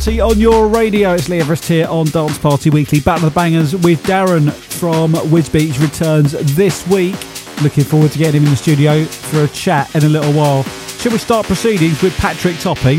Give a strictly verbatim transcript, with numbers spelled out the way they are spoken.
See on your radio, it's Lee Everest here on Dance Party Weekly. Battle of the Bangers with Darren from Wisbeach returns this week. Looking forward to getting him in the studio for a chat in a little while. Shall we start proceedings with Patrick Topping?